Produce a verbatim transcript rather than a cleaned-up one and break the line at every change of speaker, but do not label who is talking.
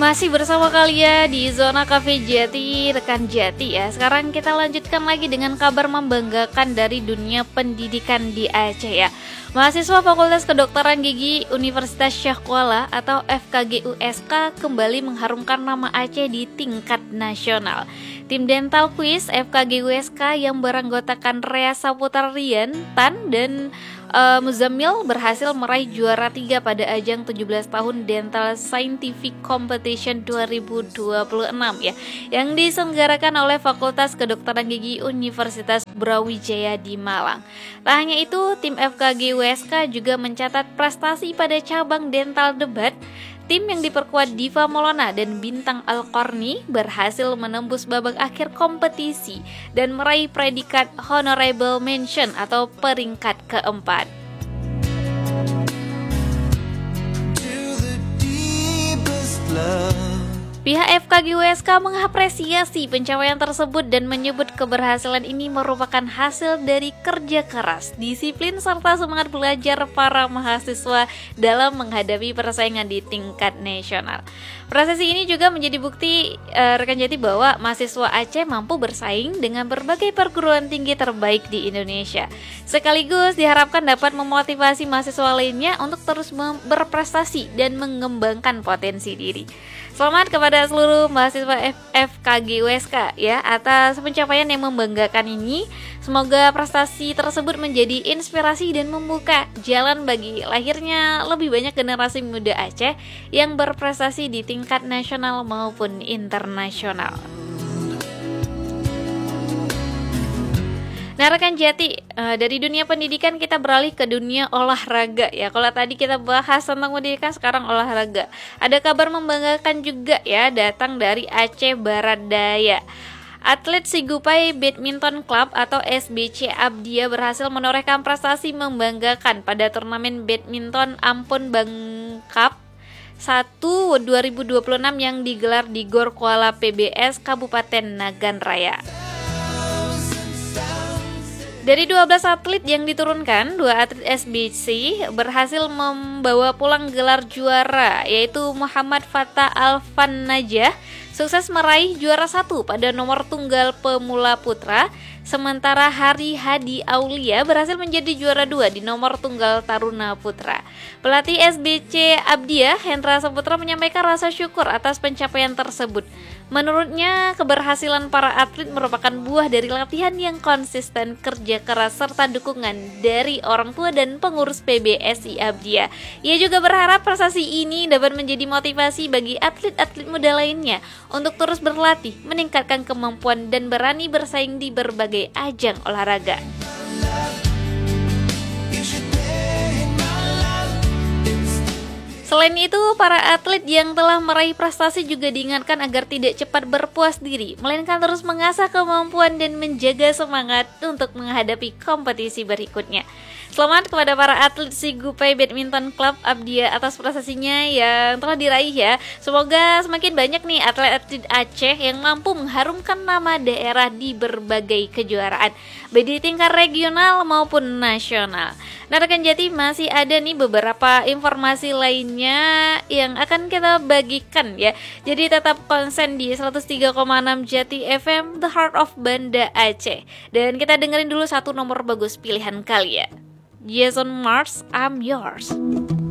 Masih bersama kalian di Zona Cafe Jati, rekan Jati ya. Sekarang kita lanjutkan lagi dengan kabar membanggakan dari dunia pendidikan di Aceh ya. Mahasiswa Fakultas Kedokteran Gigi Universitas Syah Kuala atau F K G U S K kembali mengharumkan nama Aceh di tingkat nasional. Tim Dental Quiz F K G U S K yang beranggotakan Rea Saputra Rian, Tan, dan uh, Muzammil berhasil meraih juara tiga pada ajang tujuh belas tahun Dental Scientific Competition dua ribu dua puluh enam ya, yang diselenggarakan oleh Fakultas Kedokteran Gigi Universitas Brawijaya di Malang. Tak hanya itu, tim F K G U S K juga mencatat prestasi pada cabang dental debat. Tim yang diperkuat Diva Maulana dan Bintang Al-Qarni berhasil menembus babak akhir kompetisi dan meraih predikat Honorable Mention atau peringkat keempat. Pihak F K G U S K mengapresiasi pencapaian tersebut dan menyebut keberhasilan ini merupakan hasil dari kerja keras, disiplin, serta semangat belajar para mahasiswa dalam menghadapi persaingan di tingkat nasional. Prestasi ini juga menjadi bukti uh, rekan Jati bahwa mahasiswa Aceh mampu bersaing dengan berbagai perguruan tinggi terbaik di Indonesia. Sekaligus diharapkan dapat memotivasi mahasiswa lainnya untuk terus berprestasi dan mengembangkan potensi diri. Selamat kepada seluruh mahasiswa F K G U S K ya atas pencapaian yang membanggakan ini. Semoga prestasi tersebut menjadi inspirasi dan membuka jalan bagi lahirnya lebih banyak generasi muda Aceh yang berprestasi di tingkat nasional maupun internasional. Nah rekan Jati, uh, dari dunia pendidikan kita beralih ke dunia olahraga ya. Kalau tadi kita bahas tentang pendidikan, sekarang olahraga. Ada kabar membanggakan juga ya, datang dari Aceh Barat Daya. Atlet Sigupai Badminton Club atau S B C Abdia berhasil menorehkan prestasi membanggakan pada turnamen badminton Ampun Bang Cup satu dua ribu dua puluh enam yang digelar di Gor Kuala P B S Kabupaten Nagan Raya. Dari dua belas atlet yang diturunkan, dua atlet S B C berhasil membawa pulang gelar juara, yaitu Muhammad Fatah Alfan Najah sukses meraih juara satu pada nomor tunggal pemula putra, sementara Hari Hadi Aulia berhasil menjadi juara dua di nomor tunggal taruna putra. Pelatih S B C Abdia, Hendra Saputra, menyampaikan rasa syukur atas pencapaian tersebut. Menurutnya, keberhasilan para atlet merupakan buah dari latihan yang konsisten, kerja keras, serta dukungan dari orang tua dan pengurus P B S I Abdia. Ia juga berharap prestasi ini dapat menjadi motivasi bagi atlet-atlet muda lainnya untuk terus berlatih, meningkatkan kemampuan, dan berani bersaing di berbagai ajang olahraga. Selain itu, para atlet yang telah meraih prestasi juga diingatkan agar tidak cepat berpuas diri, melainkan terus mengasah kemampuan dan menjaga semangat untuk menghadapi kompetisi berikutnya. Selamat kepada para atlet Sigupai Badminton Club Abdia atas prestasinya yang telah diraih ya. Semoga semakin banyak nih atlet-atlet Aceh yang mampu mengharumkan nama daerah di berbagai kejuaraan, baik di tingkat regional maupun nasional. Nah rekan Jati, masih ada nih beberapa informasi lainnya yang akan kita bagikan ya. Jadi tetap konsen di seratus tiga koma enam Jati F M, The Heart of Banda Aceh. Dan kita dengerin dulu satu nomor bagus pilihan kalian. Jason Mars, I'm Yours.